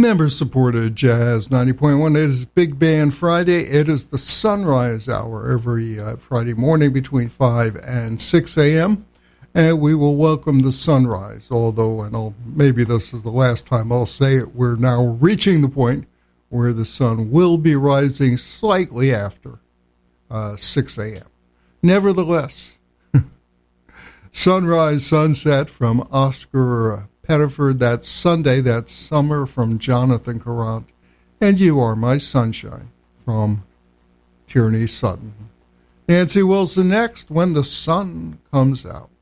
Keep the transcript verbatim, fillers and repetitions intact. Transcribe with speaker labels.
Speaker 1: Member-supported Jazz ninety point one. It is Big Band Friday. It is the Sunrise Hour every uh, Friday morning between five and six a.m. And we will welcome the sunrise, although, and I'll, maybe this is the last time I'll say it, we're now reaching the point where the sun will be rising slightly after uh, six a.m. Nevertheless, Sunrise, Sunset from Oscar Pettiford. That's Sunday, that's Summer from Jonathan Carant. And You Are My Sunshine from Tierney Sutton. Nancy Wilson next, When the Sun Comes Out.